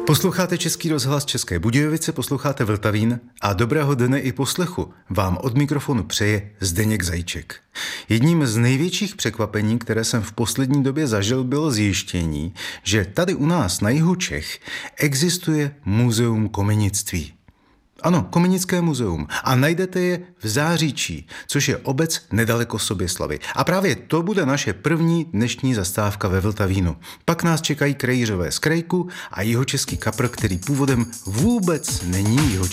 Posloucháte Český rozhlas České Budějovice, posloucháte Vltavín a dobrého dne i poslechu vám od mikrofonu přeje Zdeněk Zajíček. Jedním z největších překvapení, které jsem v poslední době zažil, bylo zjištění, že tady u nás na jihu Čech existuje muzeum kominictví. Ano, Kominické muzeum. A najdete je v Záříčí, což je obec nedaleko Soběslavy. A právě to bude naše první dnešní zastávka ve Vltavínu. Pak nás čekají krejřové z Krejku a jihočeský kapr, který původem vůbec není jihočeský.